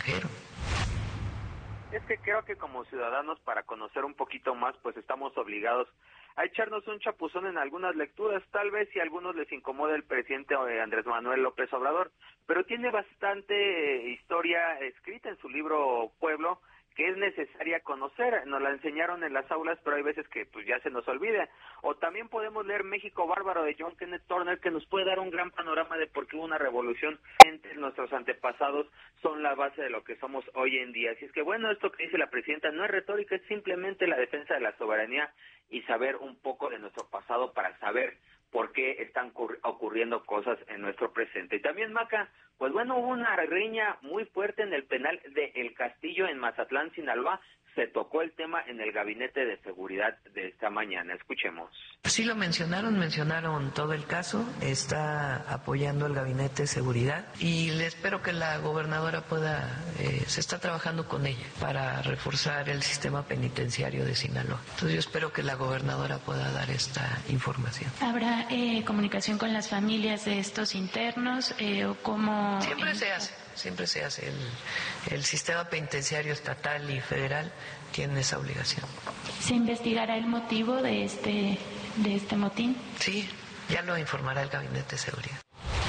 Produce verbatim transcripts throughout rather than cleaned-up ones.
extranjero. Es que creo que como ciudadanos, para conocer un poquito más, pues estamos obligados a echarnos un chapuzón en algunas lecturas, tal vez si a algunos les incomoda el presidente Andrés Manuel López Obrador, pero tiene bastante historia escrita en su libro Pueblo, que es necesaria conocer. Nos la enseñaron en las aulas, pero hay veces que pues ya se nos olvida. O también podemos leer México Bárbaro de John Kenneth Turner, que nos puede dar un gran panorama de por qué hubo una revolución. Entre nuestros antepasados son la base de lo que somos hoy en día. Así es que bueno, esto que dice la presidenta no es retórica, es simplemente la defensa de la soberanía y saber un poco de nuestro pasado para saber por qué están ocurriendo cosas en nuestro presente. Y también, Maca, pues bueno, hubo una riña muy fuerte en el penal de El Castillo en Mazatlán, Sinaloa. Se tocó el tema en el gabinete de seguridad de esta mañana. Escuchemos. Sí lo mencionaron, mencionaron todo el caso, está apoyando el gabinete de seguridad y le espero que la gobernadora pueda, eh, se está trabajando con ella para reforzar el sistema penitenciario de Sinaloa. Entonces yo espero que la gobernadora pueda dar esta información. ¿Habrá eh, comunicación con las familias de estos internos eh, o cómo? Siempre se hace. Siempre se hace. El, el sistema penitenciario estatal y federal tiene esa obligación. ¿Se investigará el motivo de este, de este motín? Sí, ya lo informará el Gabinete de Seguridad.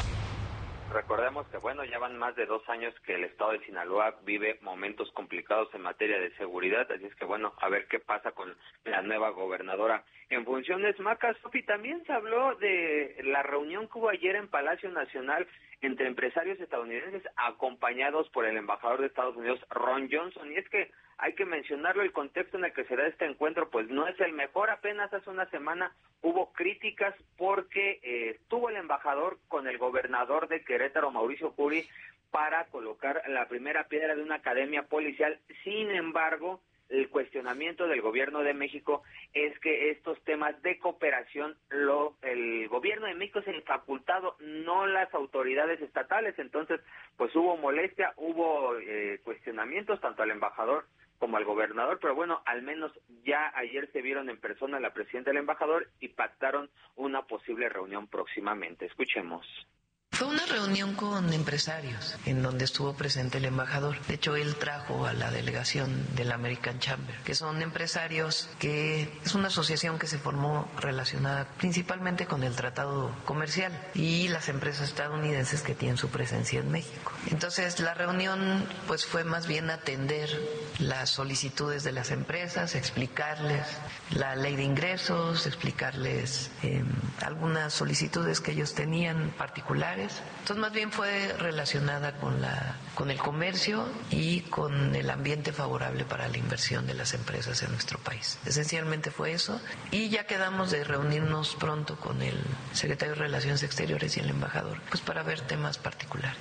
Recordemos que, bueno, ya van más de dos años que el estado de Sinaloa vive momentos complicados en materia de seguridad, así es que, bueno, a ver qué pasa con la nueva gobernadora. En funciones, Maca, Sofi, también se habló de la reunión que hubo ayer en Palacio Nacional entre empresarios estadounidenses acompañados por el embajador de Estados Unidos, Ron Johnson, y es que hay que mencionarlo, el contexto en el que se da este encuentro pues no es el mejor. Apenas hace una semana hubo críticas porque eh, estuvo el embajador con el gobernador de Querétaro, Mauricio Curi, para colocar la primera piedra de una academia policial. Sin embargo, el cuestionamiento del gobierno de México es que estos temas de cooperación, lo, el gobierno de México es el facultado, no las autoridades estatales. Entonces, pues hubo molestia, hubo eh, cuestionamientos tanto al embajador como al gobernador, pero bueno, al menos ya ayer se vieron en persona la presidenta y el embajador y pactaron una posible reunión próximamente. Escuchemos. Fue una reunión con empresarios en donde estuvo presente el embajador. De hecho, él trajo a la delegación del American Chamber, que son empresarios que es una asociación que se formó relacionada principalmente con el tratado comercial y las empresas estadounidenses que tienen su presencia en México. Entonces, la reunión pues fue más bien atender las solicitudes de las empresas, explicarles la ley de ingresos, explicarles eh, algunas solicitudes que ellos tenían particulares. Entonces más bien fue relacionada con la con el comercio y con el ambiente favorable para la inversión de las empresas en nuestro país. Esencialmente fue eso y ya quedamos de reunirnos pronto con el secretario de Relaciones Exteriores y el embajador, pues para ver temas particulares.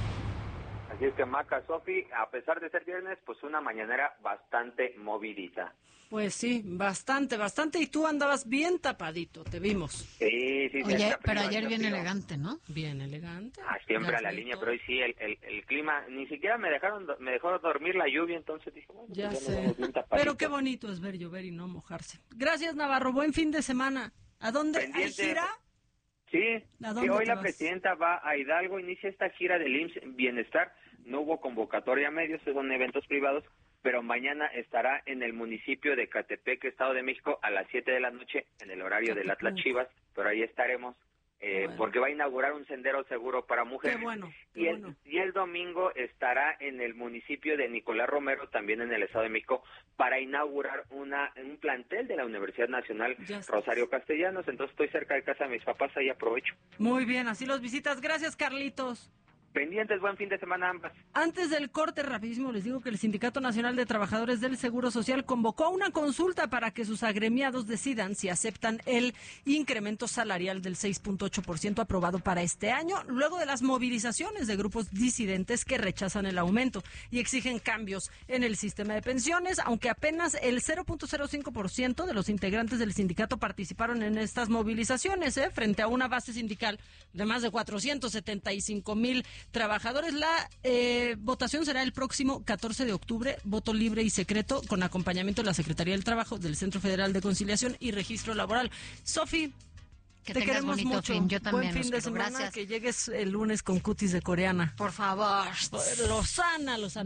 Así es que, Maca, Sofi, a pesar de ser viernes, pues una mañanera bastante movidita. Pues sí, bastante, bastante. Y tú andabas bien tapadito, te vimos. Sí, sí, sí. Oye, pero ayer bien elegante, ¿no? Bien elegante. Ah, siempre a la línea, pero hoy sí, el, el, el clima, ni siquiera me dejaron me dejó dormir la lluvia, entonces dije, bueno, ya pues sé. Pero qué bonito es ver llover y no mojarse. Gracias, Navarro, buen fin de semana. ¿A dónde? Pendiente. ¿Hay gira? Sí, ¿A dónde sí, hoy la vas? presidenta va a Hidalgo, inicia esta gira del I M S S Bienestar. No hubo convocatoria a medios, son eventos privados, pero mañana estará en el municipio de Catepec, Estado de México, a las siete de la noche, en el horario del Atlas Chivas, pero ahí estaremos, eh, bueno. porque va a inaugurar un sendero seguro para mujeres. Qué bueno, qué y, el, bueno. y el domingo estará en el municipio de Nicolás Romero, también en el Estado de México, para inaugurar una un plantel de la Universidad Nacional Rosario Castellanos. Entonces estoy cerca de casa de mis papás, ahí aprovecho. Muy bien, así los visitas. Gracias, Carlitos. Pendientes, buen fin de semana ambas. Antes del corte, rapidísimo, les digo que el Sindicato Nacional de Trabajadores del Seguro Social convocó una consulta para que sus agremiados decidan si aceptan el incremento salarial del seis punto ocho por ciento aprobado para este año, luego de las movilizaciones de grupos disidentes que rechazan el aumento y exigen cambios en el sistema de pensiones, aunque apenas el cero punto cero cinco por ciento de los integrantes del sindicato participaron en estas movilizaciones, ¿eh? frente a una base sindical de más de cuatrocientos setenta y cinco mil trabajadores. La eh, votación será el próximo catorce de octubre, voto libre y secreto, con acompañamiento de la Secretaría del Trabajo, del Centro Federal de Conciliación y Registro Laboral. Sofi, que te tengas queremos bonito mucho. Fin. Yo también. Buen fin de semana. Gracias. Que llegues el lunes con cutis de coreana. Por favor. Lozana, Lozana.